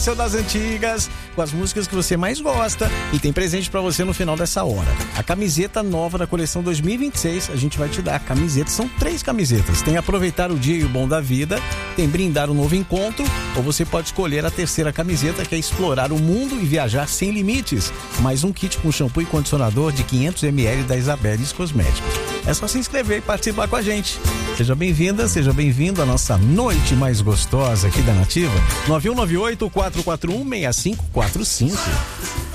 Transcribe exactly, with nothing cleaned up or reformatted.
esse é o Das Antigas, com as músicas que você mais gosta, e tem presente pra você no final dessa hora. A camiseta nova da coleção dois mil e vinte e seis, a gente vai te dar. Camisetas, são três camisetas. Tem Aproveitar o Dia e o Bom da Vida, tem Brindar um Novo Encontro, ou você pode escolher a terceira camiseta, que é Explorar o Mundo e Viajar Sem Limites. Mais um kit com shampoo e condicionador de quinhentos mililitros da Isabeles Cosméticos. É só se inscrever e participar com a gente. Seja bem-vinda, seja bem-vindo à nossa noite mais gostosa aqui da Nativa. nove um nove oito, quatro quatro um, seis cinco quatro cinco.